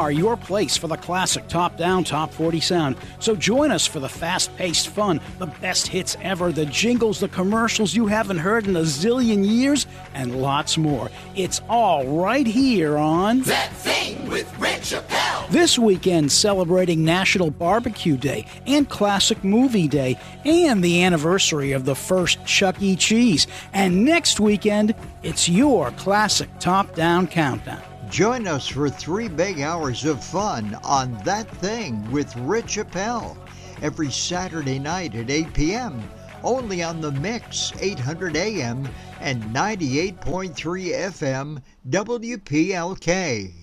are your place for the classic top-down Top 40 sound. So join us for the fast-paced fun, the best hits ever, the jingles, the commercials you haven't heard in a zillion years, and lots more. It's all right here on That Thing with Rich Appel. This weekend, celebrating National Barbecue Day and Classic Movie Day and the anniversary of the first Chuck E. Cheese. And next weekend, it's your classic top-down countdown. Join us for 3 big hours of fun on That Thing with Rich Appel every Saturday night at 8 p.m. only on The Mix, 800 AM and 98.3 FM WPLK.